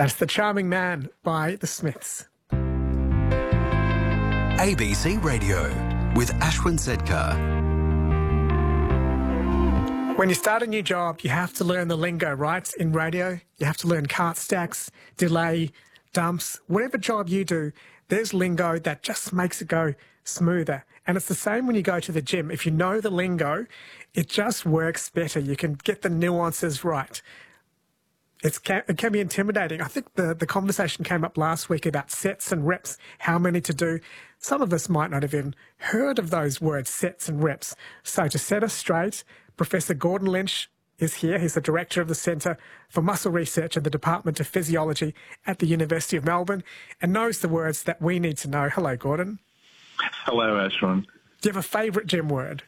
That's The Charming Man by The Smiths. ABC Radio with Ashwin Sedkar. When you start a new job, you have to learn the lingo, right? In radio, you have to learn cart stacks, delay, dumps. Whatever job you do, there's lingo that just makes it go smoother. And it's the same when you go to the gym. If you know the lingo, it just works better. You can get the nuances right. It can be intimidating. I think the conversation came up last week about sets and reps, how many to do. Some of us might not have even heard of those words, sets and reps. So to set us straight, Professor Gordon Lynch is here. He's the Director of the Centre for Muscle Research at the Department of Physiology at the University of Melbourne and knows the words that we need to know. Hello, Gordon. Hello, Ashwin. Do you have a favourite gym word?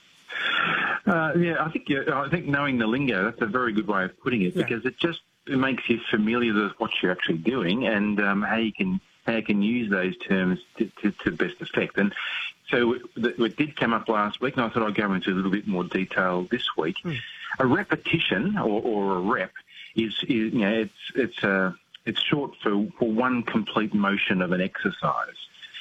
I think knowing the lingo, that's a very good way of putting it, because it makes you familiar with what you're actually doing and how you can use those terms to best effect. And so it did come up last week, and I thought I'd go into a little bit more detail this week. A repetition or a rep is it's short for one complete motion of an exercise.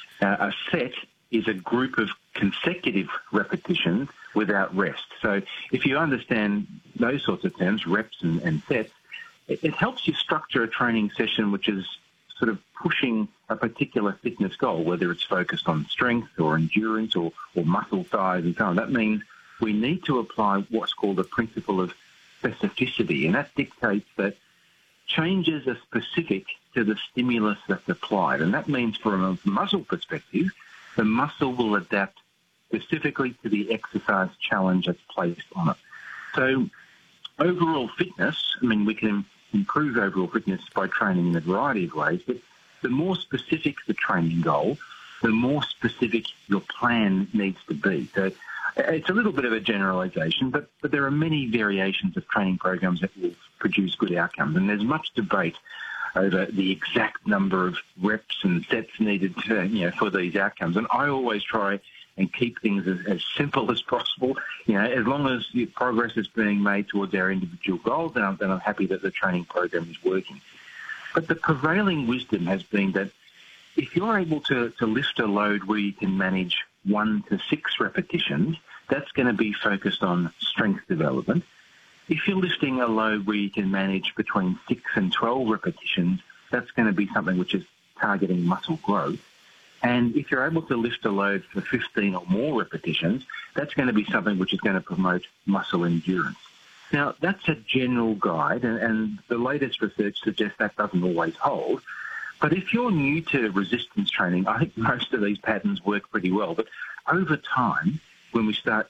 A set is a group of consecutive repetitions without rest. So if you understand those sorts of terms, reps and sets, it helps you structure a training session which is sort of pushing a particular fitness goal, whether it's focused on strength or endurance or muscle size and so on. That means we need to apply what's called the principle of specificity, and that dictates that changes are specific to the stimulus that's applied. And that means from a muscle perspective, the muscle will adapt specifically to the exercise challenge that's placed on it. So overall fitness, we can improve overall fitness by training in a variety of ways, but the more specific the training goal, the more specific your plan needs to be. So it's a little bit of a generalisation, but there are many variations of training programs that will produce good outcomes, and there's much debate over the exact number of reps and sets needed for these outcomes. And I always try and keep things as simple as possible. As long as the progress is being made towards our individual goals, then I'm happy that the training program is working. But the prevailing wisdom has been that if you're able to lift a load where you can manage 1 to 6 repetitions, that's going to be focused on strength development. If you're lifting a load where you can manage between 6 and 12 repetitions, that's going to be something which is targeting muscle growth. And if you're able to lift a load for 15 or more repetitions, that's going to be something which is going to promote muscle endurance. Now, that's a general guide, and the latest research suggests that doesn't always hold. But if you're new to resistance training, I think most of these patterns work pretty well. But over time, when we start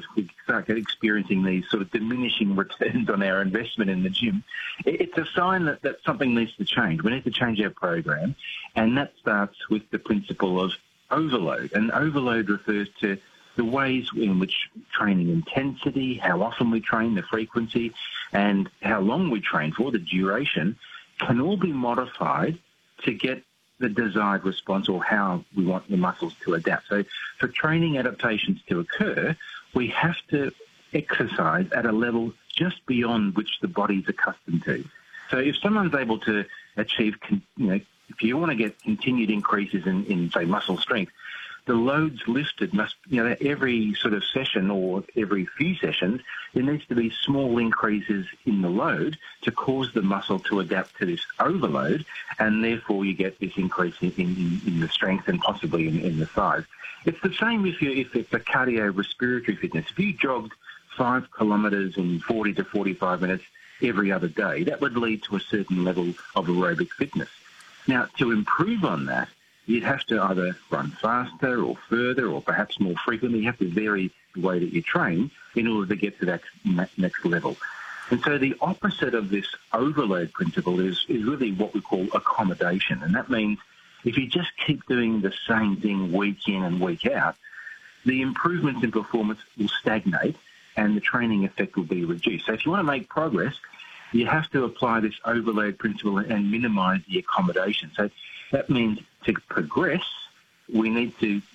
experiencing these sort of diminishing returns on our investment in the gym, it's a sign that something needs to change. We need to change our program, and that starts with the principle of overload. And overload refers to the ways in which training intensity, how often we train, the frequency, and how long we train for, the duration, can all be modified to get the desired response or how we want the muscles to adapt. So for training adaptations to occur, we have to exercise at a level just beyond which the body's accustomed to. So if someone's able to achieve, if you want to get continued increases in say, muscle strength, the loads lifted must, every sort of session or every few sessions, there needs to be small increases in the load to cause the muscle to adapt to this overload, and therefore you get this increase in the strength and possibly in the size. It's the same if it's a cardiorespiratory fitness. If you jogged 5 kilometres in 40 to 45 minutes every other day, that would lead to a certain level of aerobic fitness. Now, to improve on that, you'd have to either run faster or further or perhaps more frequently. You have to vary the way that you train in order to get to that next level. And so the opposite of this overload principle is really what we call accommodation. And that means if you just keep doing the same thing week in and week out, the improvements in performance will stagnate and the training effect will be reduced. So if you want to make progress, you have to apply this overload principle and minimise the accommodation. So that means to progress, we need to